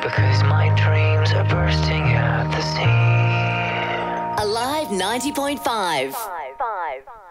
because my dreams are bursting at the seams. Alive 90.5.